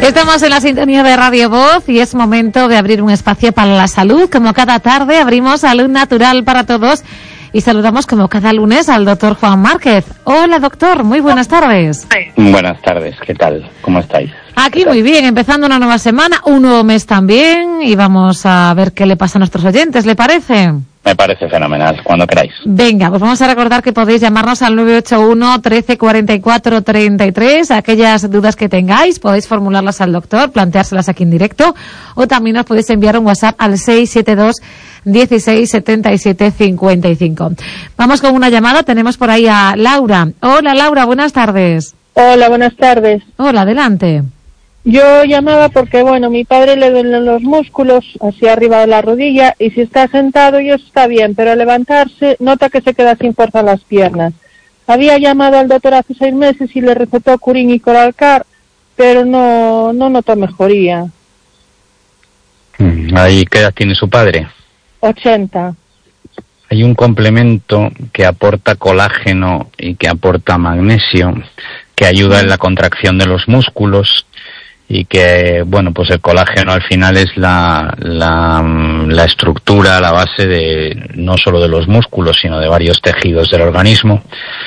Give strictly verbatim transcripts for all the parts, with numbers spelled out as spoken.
Estamos en la sintonía de Radio Voz y es momento de abrir un espacio para la salud. Como cada tarde abrimos Salud Natural para Todos y saludamos como cada lunes al doctor Juan Márquez. Hola doctor, muy buenas tardes. Buenas tardes, ¿qué tal? ¿Cómo estáis? Aquí muy bien, empezando una nueva semana, un nuevo mes también y vamos a ver qué le pasa a nuestros oyentes, ¿le parece? Me parece fenomenal, cuando queráis. Venga, pues vamos a recordar que podéis llamarnos al nueve ocho uno, trece, cuarenta y cuatro, treinta y tres. Aquellas dudas que tengáis, podéis formularlas al doctor, planteárselas aquí en directo, o también nos podéis enviar un WhatsApp al seis siete dos, dieciséis, setenta y siete, cincuenta y cinco. Vamos con una llamada, tenemos por ahí a Laura. Hola Laura, buenas tardes. Hola, buenas tardes. Hola, adelante. Yo llamaba porque, bueno, mi padre le duelen los músculos hacia arriba de la rodilla y si está sentado y eso está bien, pero al levantarse nota que se queda sin fuerza en las piernas. Había llamado al doctor hace seis meses y le recetó Curín y Coralcar, pero no, no notó mejoría. ¿Ahí qué edad tiene su padre? ochenta. Hay un complemento que aporta colágeno y que aporta magnesio, que ayuda en la contracción de los músculos. Y que, bueno, pues el colágeno al final es la, la, la estructura, la base de no solo de los músculos, sino de varios tejidos del organismo.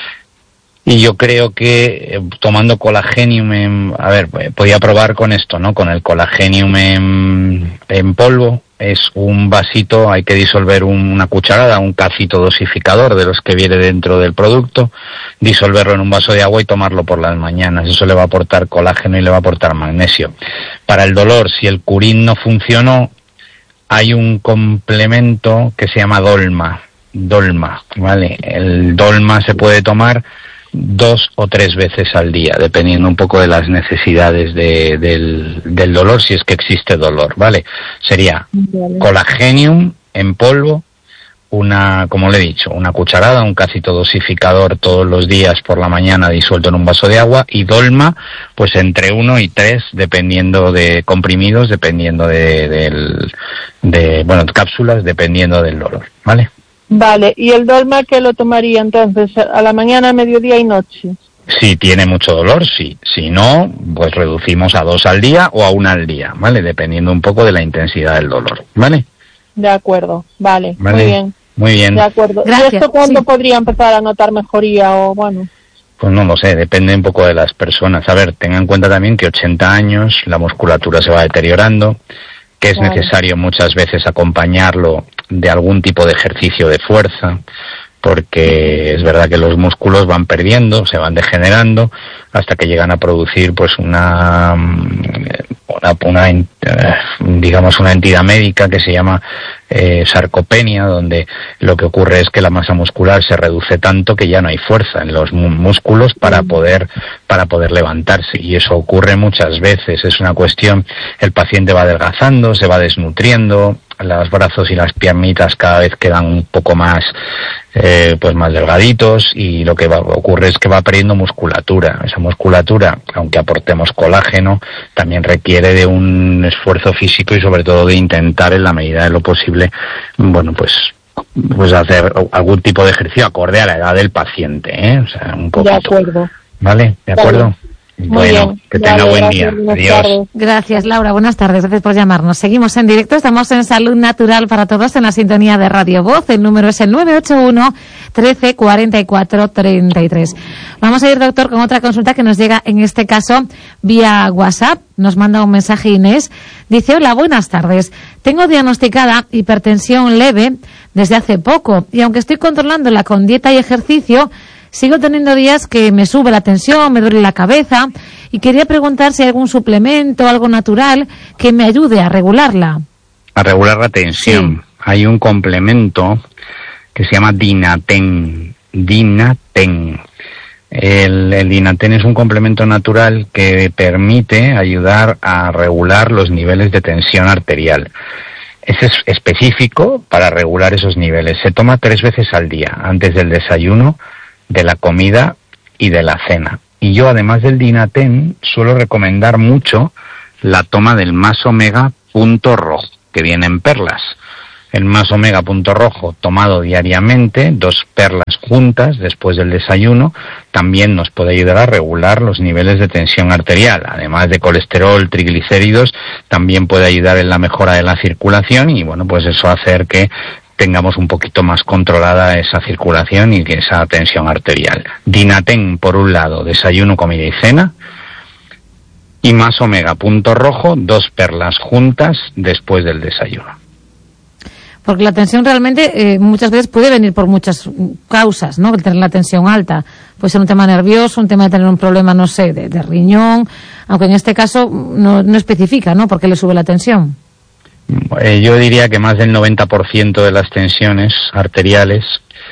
Y yo creo que eh, tomando colagenium en, a ver, podía probar con esto, ¿no? Con el colagenium en, en polvo. Es un vasito, hay que disolver un, una cucharada, un cacito dosificador de los que viene dentro del producto, disolverlo en un vaso de agua y tomarlo por las mañanas. Eso le va a aportar colágeno y le va a aportar magnesio. Para el dolor, si el Curín no funcionó, hay un complemento que se llama Dolma. Dolma, ¿vale? El Dolma se puede tomar dos o tres veces al día, dependiendo un poco de las necesidades de, del, del dolor, si es que existe dolor, ¿vale? Sería vale. Colagenium en polvo, una, como le he dicho, una cucharada, un cacito dosificador todos los días por la mañana disuelto en un vaso de agua, y Dolma, pues entre uno y tres, dependiendo de comprimidos, dependiendo de, del, de, bueno, cápsulas, dependiendo del dolor, ¿vale? Vale, ¿y el Dolma qué lo tomaría entonces? ¿A la mañana, mediodía y noche? Si tiene mucho dolor, sí. Si no, pues reducimos a dos al día o a una al día, ¿vale? Dependiendo un poco de la intensidad del dolor, ¿vale? De acuerdo, vale, ¿Vale? Muy bien. Muy bien. De acuerdo. Gracias. ¿Y esto cuándo sí. podría empezar a notar mejoría o bueno? Pues no lo sé, depende un poco de las personas. A ver, tengan en cuenta también que ochenta años, la musculatura se va deteriorando, que es vale. necesario muchas veces acompañarlo de algún tipo de ejercicio de fuerza, porque es verdad que los músculos van perdiendo, se van degenerando, hasta que llegan a producir pues una, una, una digamos una entidad médica que se llama eh, sarcopenia, donde lo que ocurre es que la masa muscular se reduce tanto que ya no hay fuerza en los músculos para poder para poder levantarse, y eso ocurre muchas veces. Es una cuestión, el paciente va adelgazando, se va desnutriendo, los brazos y las piernitas cada vez quedan un poco más eh, pues más delgaditos, y lo que va, ocurre es que va perdiendo musculatura. Esa musculatura, aunque aportemos colágeno, también requiere de un esfuerzo físico y sobre todo de intentar en la medida de lo posible, bueno, pues pues hacer algún tipo de ejercicio acorde a la edad del paciente, ¿eh? O sea, un poquito. De acuerdo. ¿Vale? ¿De acuerdo? Vale. Bueno, bien. que tenga vale, buen gracias, día. Adiós. tardes. Gracias, Laura. Buenas tardes. Gracias por llamarnos. Seguimos en directo. Estamos en Salud Natural para Todos en la sintonía de Radio Voz. El número es el nueve ocho uno, trece, cuarenta y cuatro, treinta y tres. Vamos a ir, doctor, con otra consulta que nos llega, en este caso, vía WhatsApp. Nos manda un mensaje Inés. Dice, hola, buenas tardes. Tengo diagnosticada hipertensión leve desde hace poco y aunque estoy controlándola con dieta y ejercicio, sigo teniendo días que me sube la tensión, me duele la cabeza, y quería preguntar si hay algún suplemento, algo natural, que me ayude a regularla. A regular la tensión. Sí. Hay un complemento que se llama Dinaten. Dinaten. El, el Dinaten es un complemento natural que permite ayudar a regular los niveles de tensión arterial. Es específico para regular esos niveles. Se toma tres veces al día, antes del desayuno, de la comida y de la cena. Y yo, además del Dinaten, suelo recomendar mucho la toma del Más Omega Punto Rojo, que viene en perlas. El más omega punto rojo tomado diariamente, dos perlas juntas después del desayuno, también nos puede ayudar a regular los niveles de tensión arterial. Además de colesterol, triglicéridos, también puede ayudar en la mejora de la circulación y bueno, pues eso hacer que tengamos un poquito más controlada esa circulación y que esa tensión arterial. Dinaten, por un lado, desayuno, comida y cena. Y más omega punto rojo, dos perlas juntas después del desayuno. Porque la tensión realmente eh, muchas veces puede venir por muchas causas, ¿no? El tener la tensión alta. Puede ser un tema nervioso, un tema de tener un problema, no sé, de, de riñón, aunque en este caso no, no especifica, ¿no? ¿Por qué le sube la tensión? Eh, yo diría que más del noventa por ciento de las tensiones arteriales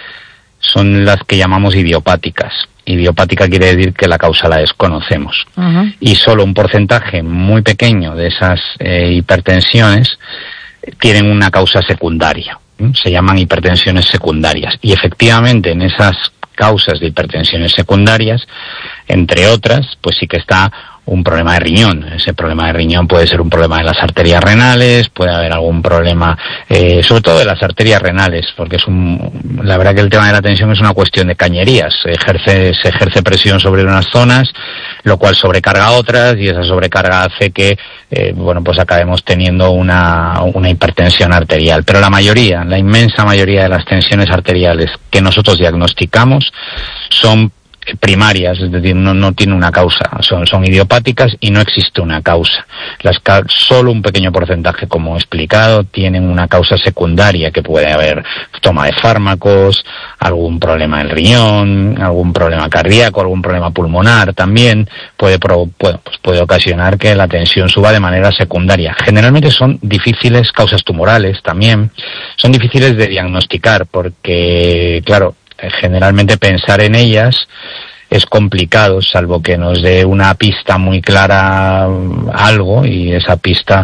son las que llamamos idiopáticas. Idiopática quiere decir que la causa la desconocemos. Uh-huh. Y solo un porcentaje muy pequeño de esas eh, hipertensiones tienen una causa secundaria. ¿eh? Se llaman hipertensiones secundarias. Y efectivamente en esas causas de hipertensiones secundarias, entre otras, pues sí que está un problema de riñón. Ese problema de riñón puede ser un problema de las arterias renales, puede haber algún problema, eh, sobre todo de las arterias renales, porque es un, la verdad que el tema de la tensión es una cuestión de cañerías. Se ejerce, se ejerce presión sobre unas zonas, lo cual sobrecarga otras, y esa sobrecarga hace que, eh, bueno, pues acabemos teniendo una, una hipertensión arterial. Pero la mayoría, la inmensa mayoría de las tensiones arteriales que nosotros diagnosticamos son primarias, es decir, no, no tiene una causa, son, son idiopáticas y no existe una causa. Las ca solo un pequeño porcentaje, como he explicado, tienen una causa secundaria, que puede haber toma de fármacos, algún problema del riñón, algún problema cardíaco, algún problema pulmonar también, puede, pro, puede, pues puede ocasionar que la tensión suba de manera secundaria. Generalmente son difíciles, causas tumorales también, son difíciles de diagnosticar porque, claro, generalmente pensar en ellas es complicado, salvo que nos dé una pista muy clara algo, y esa pista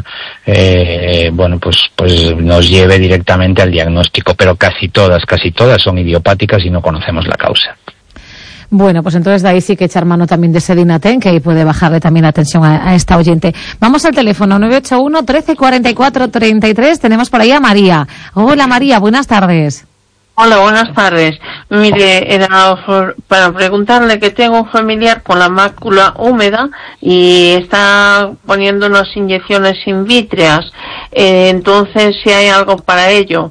eh, bueno pues pues nos lleve directamente al diagnóstico, pero casi todas, casi todas son idiopáticas y no conocemos la causa. Bueno, pues entonces de ahí sí que echar mano también de ese Dinaten, que ahí puede bajarle también la atención a, a esta oyente. Vamos al teléfono nueve ocho uno, trece, cuarenta y cuatro, treinta y tres. Tenemos por ahí a María. Hola María, buenas tardes. Hola, buenas tardes. Mire, era para preguntarle que tengo un familiar con la mácula húmeda y está poniendo unas inyecciones invítreas. Eh, entonces, si hay algo para ello.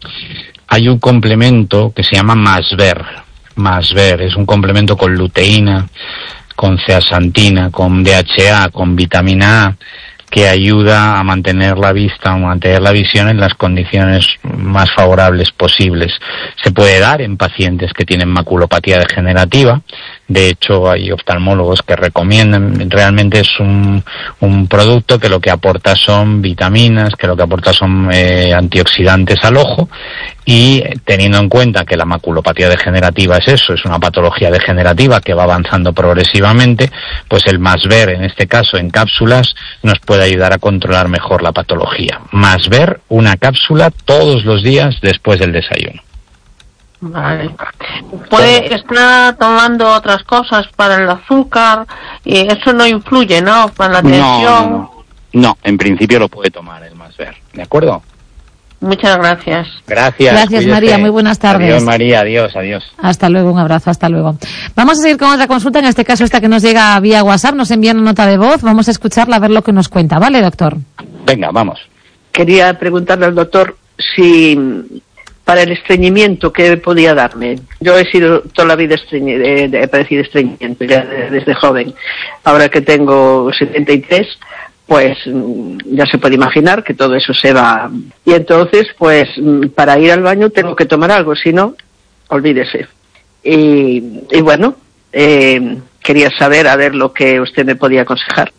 Hay un complemento que se llama Masver. Masver es un complemento con luteína, con zeaxantina, con D H A, con vitamina A, que ayuda a mantener la vista, a mantener la visión en las condiciones más favorables posibles. Se puede dar en pacientes que tienen maculopatía degenerativa. De hecho, hay oftalmólogos que recomiendan. Realmente es un, un producto que lo que aporta son vitaminas, que lo que aporta son eh, antioxidantes al ojo, y teniendo en cuenta que la maculopatía degenerativa es eso, es una patología degenerativa que va avanzando progresivamente, pues el Masver, en este caso en cápsulas, nos puede ayudar a controlar mejor la patología. Masver, una cápsula todos los días después del desayuno. Vale. Puede estar tomando otras cosas para el azúcar, y eso no influye, ¿no? Para la tensión. No, no, no. No, en principio lo puede tomar el Masver, ¿de acuerdo? Muchas gracias. Gracias. Gracias, cuídese. María. Muy buenas tardes. Adiós, María. Adiós, adiós. Hasta luego. Un abrazo. Hasta luego. Vamos a seguir con otra consulta. En este caso, esta que nos llega vía WhatsApp. Nos envía una nota de voz. Vamos a escucharla a ver lo que nos cuenta. ¿Vale, doctor? Venga, vamos. Quería preguntarle al doctor si para el estreñimiento, ¿qué podía darme? Yo he sido toda la vida estreñi he, he padecido estreñimiento ya desde joven. Ahora que tengo setenta y tres, pues ya se puede imaginar que todo eso se va. Y entonces, pues para ir al baño tengo que tomar algo, si no, olvídese. Y, y bueno, eh, quería saber a ver lo que usted me podía aconsejar.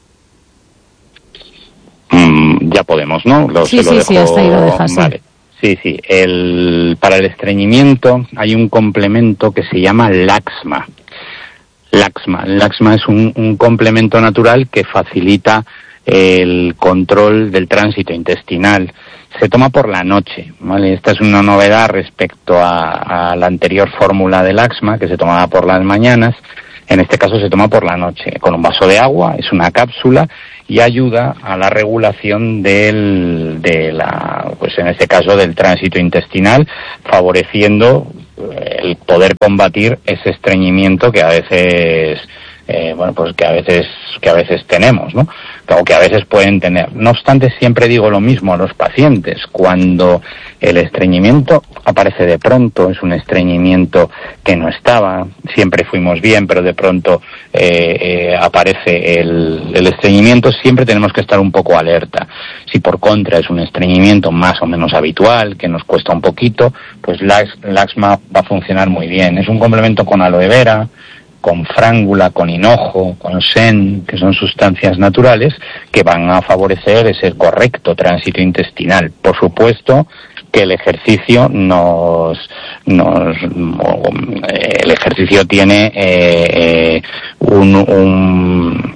Mm, ya podemos, ¿no? Lo, sí, se sí, lo dejo... sí, hasta ahí lo dejas. Vale. Sí, sí. El, para el estreñimiento hay un complemento que se llama Laxma. Laxma. Laxma es un, un complemento natural que facilita el control del tránsito intestinal. Se toma por la noche, ¿vale? Esta es una novedad respecto a, a la anterior fórmula de Laxma, que se tomaba por las mañanas. En este caso se toma por la noche, con un vaso de agua, es una cápsula, y ayuda a la regulación del, de la, pues en este caso del tránsito intestinal, favoreciendo el poder combatir ese estreñimiento que a veces Eh, bueno, pues que a veces que a veces tenemos, ¿no? O que a veces pueden tener. No obstante, siempre digo lo mismo a los pacientes. Cuando el estreñimiento aparece de pronto, es un estreñimiento que no estaba, siempre fuimos bien, pero de pronto eh, eh, aparece el, el estreñimiento, siempre tenemos que estar un poco alerta. Si por contra es un estreñimiento más o menos habitual, que nos cuesta un poquito, pues Lax, Laxma va a funcionar muy bien. Es un complemento con aloe vera, con frángula, con hinojo, con sen, que son sustancias naturales que van a favorecer ese correcto tránsito intestinal. Por supuesto que el ejercicio nos, nos el ejercicio tiene eh, eh, un, un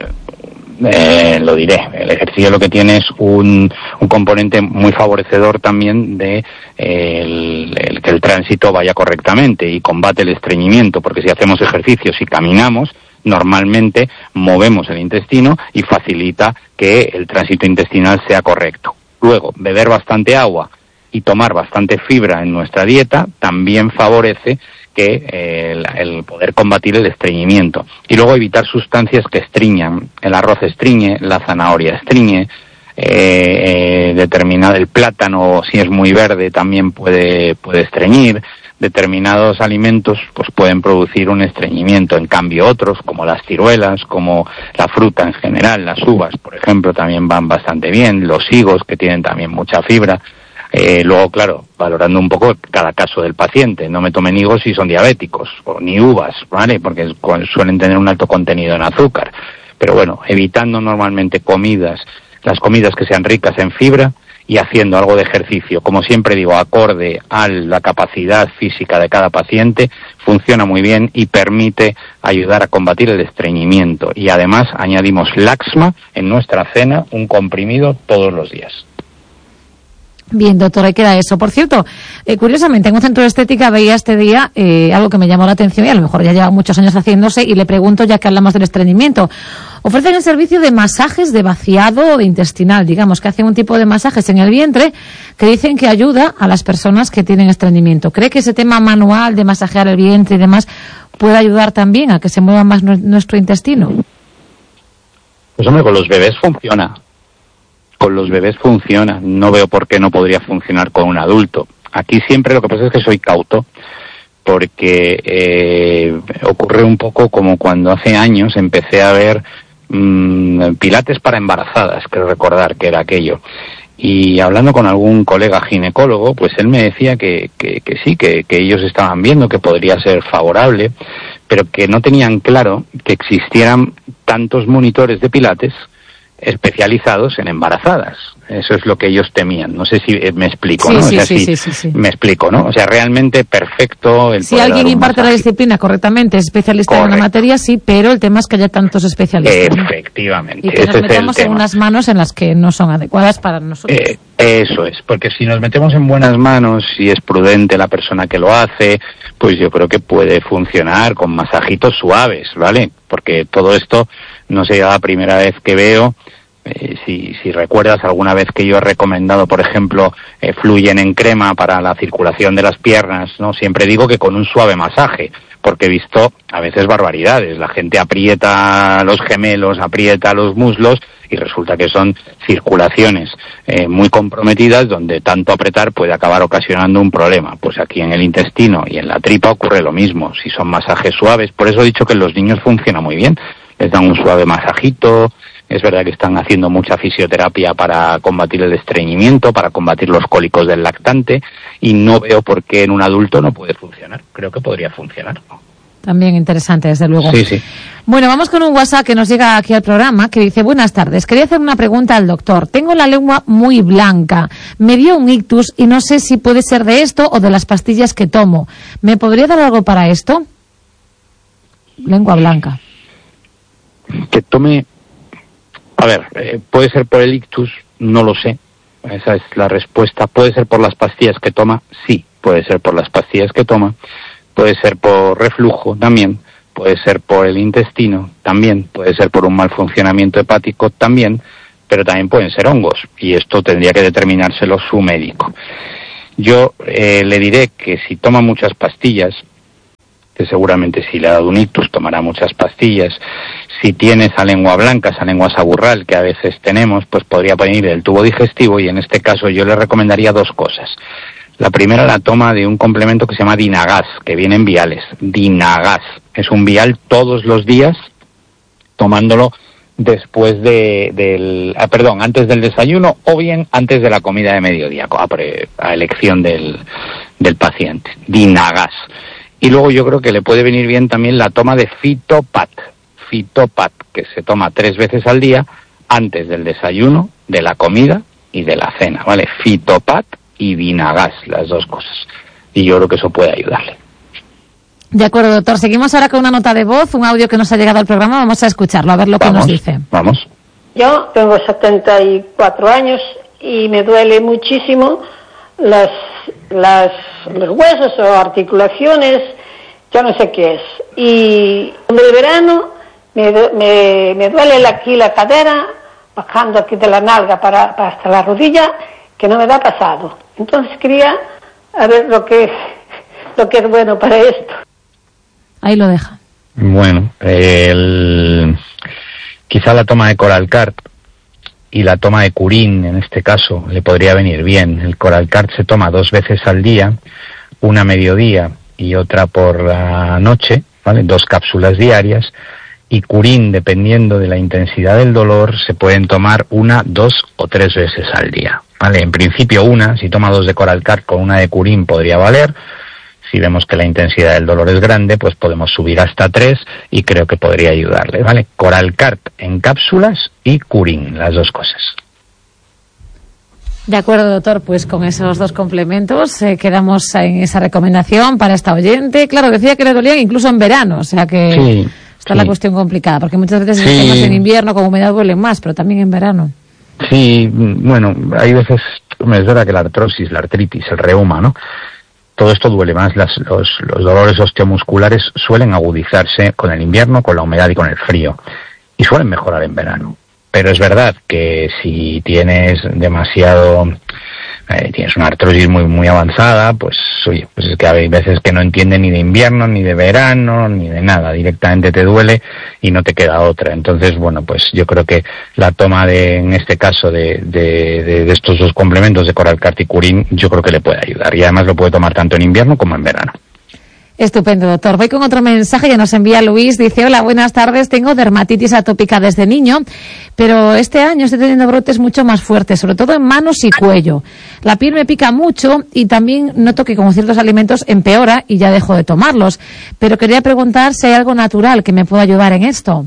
Eh, lo diré, el ejercicio lo que tiene es un, un componente muy favorecedor también de eh, el, el que el tránsito vaya correctamente y combate el estreñimiento, porque si hacemos ejercicios y caminamos, normalmente movemos el intestino y facilita que el tránsito intestinal sea correcto. Luego, beber bastante agua y tomar bastante fibra en nuestra dieta también favorece que eh, el, el poder combatir el estreñimiento. Y luego evitar sustancias que estriñan. El arroz estriñe, la zanahoria estriñe, eh, eh, determinado el plátano, si es muy verde, también puede, puede estreñir. Determinados alimentos pues pueden producir un estreñimiento. En cambio otros, como las ciruelas, como la fruta en general, las uvas, por ejemplo, también van bastante bien. Los higos, que tienen también mucha fibra. Eh, luego, claro, valorando un poco cada caso del paciente, no me tomen higos si son diabéticos, o ni uvas, ¿vale? Porque suelen tener un alto contenido en azúcar. Pero bueno, evitando normalmente comidas, las comidas que sean ricas en fibra y haciendo algo de ejercicio, como siempre digo, acorde a la capacidad física de cada paciente, funciona muy bien y permite ayudar a combatir el estreñimiento. Y además añadimos Laxma en nuestra cena, un comprimido todos los días. Bien, doctor, ahí queda eso. Por cierto, eh, curiosamente, en un centro de estética veía este día eh, algo que me llamó la atención y a lo mejor ya lleva muchos años haciéndose y le pregunto, ya que hablamos del estreñimiento. Ofrecen el servicio de masajes de vaciado intestinal, digamos, que hacen un tipo de masajes en el vientre que dicen que ayuda a las personas que tienen estreñimiento. ¿Cree que ese tema manual de masajear el vientre y demás puede ayudar también a que se mueva más nu- nuestro intestino? Pues hombre, con los bebés funciona. Con los bebés funciona, no veo por qué no podría funcionar con un adulto. Aquí siempre lo que pasa es que soy cauto, porque eh, ocurre un poco como cuando hace años empecé a ver mmm, pilates para embarazadas, creo recordar que era aquello. Y hablando con algún colega ginecólogo, pues él me decía que, que, que sí, que, que ellos estaban viendo que podría ser favorable, pero que no tenían claro que existieran tantos monitores de pilates especializados en embarazadas. Eso es lo que ellos temían. No sé si me explico, sí, ¿no? Sí, o sea, sí, si sí, sí, sí. me explico, ¿no? O sea, realmente perfecto el Si poder alguien dar un imparte la masaje. disciplina correctamente, es especialista Correcto. en la materia, sí, pero el tema es que haya tantos especialistas, ¿no? Efectivamente, Y que ese nos es el metamos en tema. unas manos en las que no son adecuadas para nosotros. Eh, eso es, porque si nos metemos en buenas manos, si es prudente la persona que lo hace, pues yo creo que puede funcionar con masajitos suaves, ¿vale? Porque todo esto no sería la primera vez que veo. Eh, si, si recuerdas alguna vez que yo he recomendado, por ejemplo, eh, Fluyen en crema para la circulación de las piernas, ¿no? Siempre digo que con un suave masaje, porque he visto a veces barbaridades. La gente aprieta los gemelos, aprieta los muslos y resulta que son circulaciones eh, muy comprometidas donde tanto apretar puede acabar ocasionando un problema. Pues aquí en el intestino y en la tripa ocurre lo mismo. Si son masajes suaves, por eso he dicho que en los niños funciona muy bien. Les dan un suave masajito. Es verdad que están haciendo mucha fisioterapia para combatir el estreñimiento, para combatir los cólicos del lactante, y no veo por qué en un adulto no puede funcionar. Creo que podría funcionar. También interesante, desde luego. Sí, sí. Bueno, vamos con un WhatsApp que nos llega aquí al programa, que dice: buenas tardes, quería hacer una pregunta al doctor. Tengo la lengua muy blanca, me dio un ictus y no sé si puede ser de esto o de las pastillas que tomo. ¿Me podría dar algo para esto? Lengua blanca. Que tome... A ver, eh, puede ser por el ictus, no lo sé. Esa es la respuesta. ¿Puede ser por las pastillas que toma? Sí, puede ser por las pastillas que toma. Puede ser por reflujo también. puede ser por el intestino, también puede ser por un mal funcionamiento hepático, también, pero también pueden ser hongos, y esto tendría que determinárselo su médico. Yo eh, le diré que si toma muchas pastillas, que seguramente si le ha dado un ictus tomará muchas pastillas, si tiene esa lengua blanca, esa lengua saburral que a veces tenemos, pues podría venir del tubo digestivo, y en este caso yo le recomendaría dos cosas. La primera, la toma de un complemento que se llama Dinagas, que viene en viales. Dinagas es un vial todos los días, tomándolo después de, del, ah, perdón, antes del desayuno o bien antes de la comida de mediodía, a, pre, a elección del, del paciente. Dinagas. Y luego yo creo que le puede venir bien también la toma de Fitopat. Fitopat, que se toma tres veces al día, antes del desayuno, de la comida y de la cena, ¿vale? Fitopat y Dinagas, las dos cosas. Y yo creo que eso puede ayudarle. De acuerdo, doctor. Seguimos ahora con una nota de voz, un audio que nos ha llegado al programa. Vamos a escucharlo, a ver lo que vamos, nos dice. Vamos. Yo tengo setenta y cuatro años y me duele muchísimo las, las, los huesos o articulaciones, yo no sé qué es. Y de verano me, me, me duele aquí la cadera, bajando aquí de la nalga para, para hasta la rodilla, que no me da pasado. Entonces quería a ver lo que, lo que es bueno para esto. Ahí lo deja. Bueno, el, quizá la toma de Coralcart y la toma de Curín, en este caso, le podría venir bien. El Coralcart se toma dos veces al día, una a mediodía y otra por la noche, ¿vale? Dos cápsulas diarias. Y Curín, dependiendo de la intensidad del dolor, se pueden tomar una, dos o tres veces al día, ¿vale? En principio una, si toma dos de Coralcart con una de Curín podría valer. Si vemos que la intensidad del dolor es grande, pues podemos subir hasta tres y creo que podría ayudarle, ¿vale? Coralcart en cápsulas y Curín, las dos cosas. De acuerdo, doctor, pues con esos dos complementos eh, quedamos en esa recomendación para esta oyente. Claro, decía que le dolían incluso en verano, o sea que sí, está sí. la cuestión complicada, porque muchas veces sí. los temas en invierno con humedad duelen más, pero también en verano. Sí, bueno, hay veces, es verdad que la artrosis, la artritis, el reuma, ¿no? Todo esto duele más, las, los, los dolores osteomusculares suelen agudizarse con el invierno, con la humedad y con el frío, y suelen mejorar en verano. Pero es verdad que si tienes demasiado, eh, tienes una artrosis muy muy avanzada, pues oye, pues es que hay veces que no entiende ni de invierno, ni de verano, ni de nada, directamente te duele y no te queda otra. Entonces, bueno, pues yo creo que la toma de, en este caso, de, de, de, de estos dos complementos de Coralcart y Curín, yo creo que le puede ayudar, y además lo puede tomar tanto en invierno como en verano. Estupendo, doctor. Voy con otro mensaje que nos envía Luis. Dice, hola, buenas tardes. Tengo dermatitis atópica desde niño, pero este año estoy teniendo brotes mucho más fuertes, sobre todo en manos y cuello. La piel me pica mucho y también noto que con ciertos alimentos empeora y ya dejo de tomarlos. Pero quería preguntar si hay algo natural que me pueda ayudar en esto.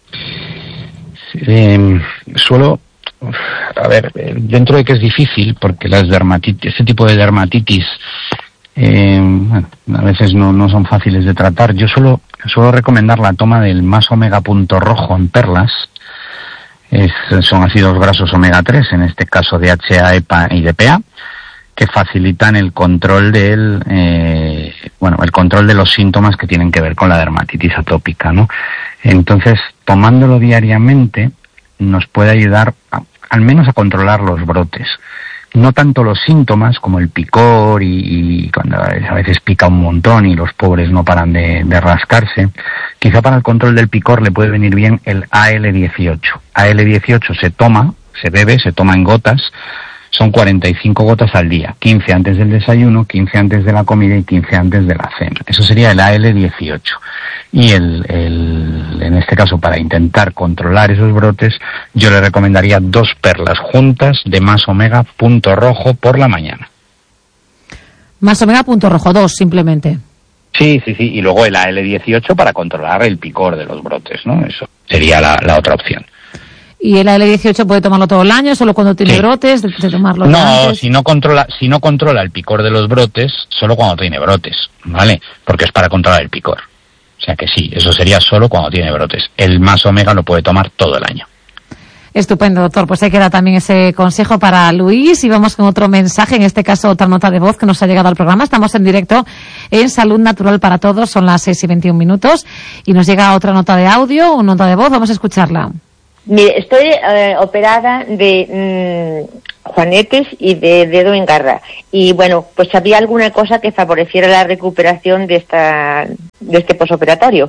Eh, suelo... A ver, dentro de que es difícil, porque las dermatitis, este tipo de dermatitis Eh, bueno, a veces no, no son fáciles de tratar. Yo suelo, suelo recomendar la toma del más omega punto rojo en perlas. Es, son ácidos grasos omega tres, en este caso D H A, E P A y D P A, que facilitan el control del, eh, bueno, el control de los síntomas que tienen que ver con la dermatitis atópica, ¿no? Entonces, tomándolo diariamente nos puede ayudar a, al menos a controlar los brotes. No tanto los síntomas como el picor y, y cuando a veces pica un montón y los pobres no paran de, de rascarse. Quizá para el control del picor le puede venir bien el A L dieciocho. A L dieciocho se toma, se bebe, se toma en gotas. Son cuarenta y cinco gotas al día, quince antes del desayuno, quince antes de la comida y quince antes de la cena. Eso sería el A L dieciocho. Y el, el, en este caso, para intentar controlar esos brotes, yo le recomendaría dos perlas juntas de más omega punto rojo por la mañana. Más omega punto rojo, dos simplemente. Sí, sí, sí. Y luego el A L dieciocho para controlar el picor de los brotes, ¿no? Eso sería la, la otra opción. ¿Y el A L dieciocho puede tomarlo todo el año, solo cuando tiene sí. brotes, de, de tomarlo No, antes? si no controla, si no controla el picor de los brotes, solo cuando tiene brotes, ¿vale? Porque es para controlar el picor. O sea que sí, eso sería solo cuando tiene brotes. El más omega lo puede tomar todo el año. Estupendo, doctor. Pues ahí queda también ese consejo para Luis. Y vamos con otro mensaje, en este caso otra nota de voz que nos ha llegado al programa. Estamos en directo en Salud Natural para Todos, son las seis y veintiún minutos. Y nos llega otra nota de audio, una nota de voz, vamos a escucharla. Mire, estoy eh, operada de mmm, juanetes y de dedo en garra. Y bueno, pues había alguna cosa que favoreciera la recuperación de esta de este posoperatorio.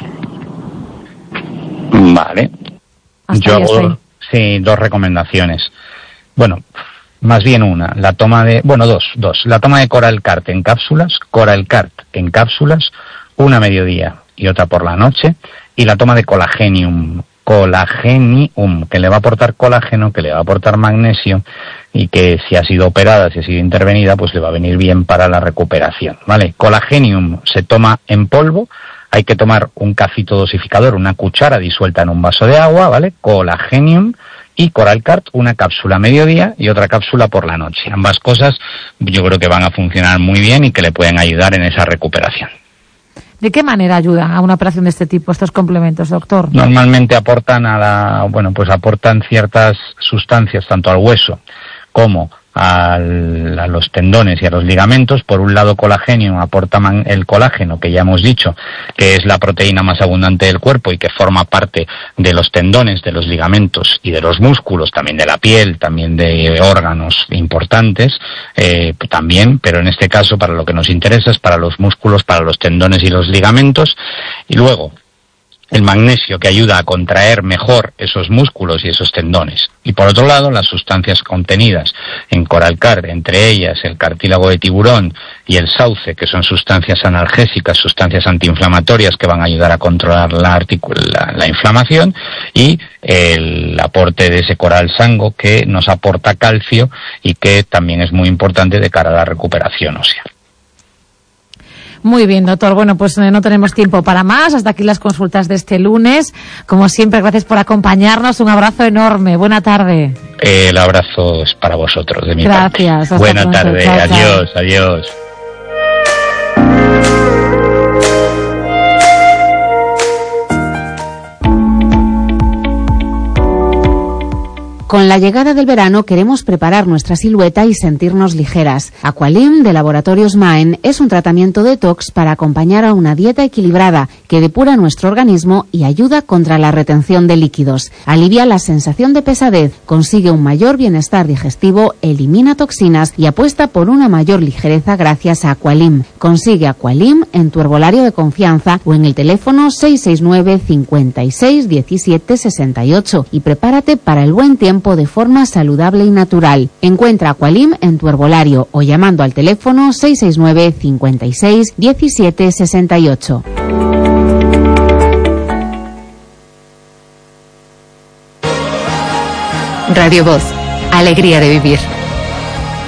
Vale. Hasta Yo ahí, hasta ahí. hago, sí, dos recomendaciones. Bueno, más bien una, la toma de, bueno, dos, dos. La toma de Coralcart en cápsulas, Coralcart en cápsulas, una a mediodía y otra por la noche, y la toma de Colagenium, Colagenium, que le va a aportar colágeno, que le va a aportar magnesio, y que si ha sido operada, si ha sido intervenida, pues le va a venir bien para la recuperación, ¿vale? Colagenium se toma en polvo. Hay que tomar un cacito dosificador, una cuchara disuelta en un vaso de agua, ¿vale? Colagenium y Coralcart, una cápsula a mediodía y otra cápsula por la noche. Ambas cosas yo creo que van a funcionar muy bien y que le pueden ayudar en esa recuperación. ¿De qué manera ayudan a una operación de este tipo estos complementos, doctor? Normalmente aportan a la, bueno, pues aportan ciertas sustancias tanto al hueso como Al, a los tendones y a los ligamentos. Por un lado, colágeno aporta man, el colágeno, que ya hemos dicho que es la proteína más abundante del cuerpo y que forma parte de los tendones, de los ligamentos y de los músculos, también de la piel, también de órganos importantes, eh, también, pero en este caso para lo que nos interesa es para los músculos, para los tendones y los ligamentos. Y luego el magnesio, que ayuda a contraer mejor esos músculos y esos tendones. Y por otro lado, las sustancias contenidas en Coralcart, entre ellas el cartílago de tiburón y el sauce, que son sustancias analgésicas, sustancias antiinflamatorias que van a ayudar a controlar la, la, la inflamación, y el aporte de ese coral sango, que nos aporta calcio y que también es muy importante de cara a la recuperación ósea. Muy bien, doctor. Bueno, pues eh, no tenemos tiempo para más. Hasta aquí las consultas de este lunes. Como siempre, gracias por acompañarnos. Un abrazo enorme. Buena tarde. El abrazo es para vosotros, de mi Gracias. parte. Buena pronto. tarde. Chao, adiós, chao. adiós. Con la llegada del verano queremos preparar nuestra silueta y sentirnos ligeras. Aqualim de Laboratorios Maen es un tratamiento detox para acompañar a una dieta equilibrada que depura nuestro organismo y ayuda contra la retención de líquidos. Alivia la sensación de pesadez, consigue un mayor bienestar digestivo, elimina toxinas y apuesta por una mayor ligereza gracias a Aqualim. Consigue Aqualim en tu herbolario de confianza o en el teléfono seis seis nueve, cincuenta y seis, diecisiete, sesenta y ocho y prepárate para el buen tiempo de forma saludable y natural. Encuentra Aqualim en tu herbolario o llamando al teléfono seis seis nueve, cincuenta y seis, diecisiete, sesenta y ocho. Radio Voz, alegría de vivir.